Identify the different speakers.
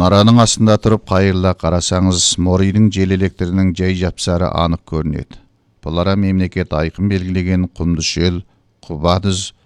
Speaker 1: Мұнараның астында тұрып қайырыла қарасаңыз, Морийдің желелектерінің жай жапсары анық көрінеді. Бұлара мемлекет айқын белгілеген Құмдышел, Құбадыз,